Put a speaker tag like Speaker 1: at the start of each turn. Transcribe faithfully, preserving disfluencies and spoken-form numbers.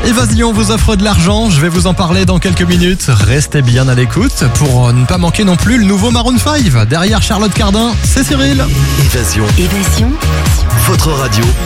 Speaker 1: Évasion vous offre de l'argent, je vais vous en parler dans quelques minutes. Restez bien à l'écoute pour ne pas manquer non plus le nouveau Maroon cinq. Derrière Charlotte Cardin, c'est Cyril.
Speaker 2: Évasion.
Speaker 3: Évasion.
Speaker 2: Votre radio.